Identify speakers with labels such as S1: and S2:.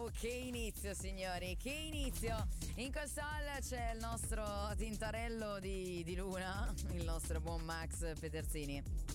S1: Wow, che inizio signori, che inizio. In console c'è il nostro tintarello di Luna, il nostro buon Max Peterzini.